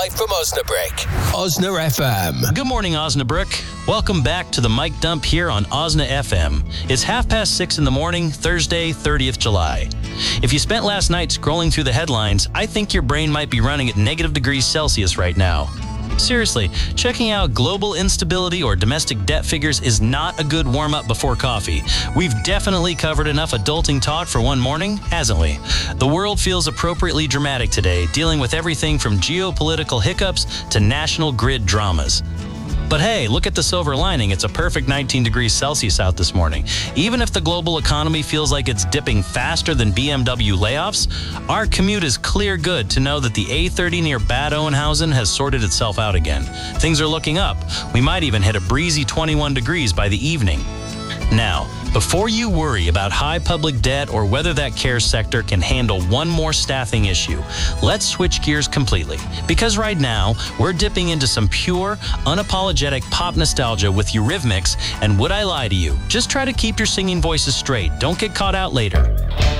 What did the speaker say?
live from Osnabrück. Osna FM. Good morning, Osnabrück. Welcome back to the Mic Dump here on Osna FM. It's 6:30 in the morning, Thursday, 30th July. If you spent last night scrolling through the headlines, I think your brain might be running at -degrees Celsius right now. Seriously, checking out global instability or domestic debt figures is not a good warm-up before coffee. We've definitely covered enough adulting talk for one morning, hasn't we? The world feels appropriately dramatic today, dealing with everything from geopolitical hiccups to national grid dramas. But hey, look at the silver lining. It's a perfect 19 °C out this morning. Even if the global economy feels like it's dipping faster than BMW layoffs, our commute is clear good to know that the A30 near Bad Oeynhausen has sorted itself out again. Things are looking up. We might even hit a breezy 21 degrees by the evening. Now, before you worry about high public debt or whether that care sector can handle one more staffing issue, let's switch gears completely. Because right now, we're dipping into some pure, unapologetic pop nostalgia with Eurythmics and Would I Lie to You? Just try to keep your singing voices straight. Don't get caught out later.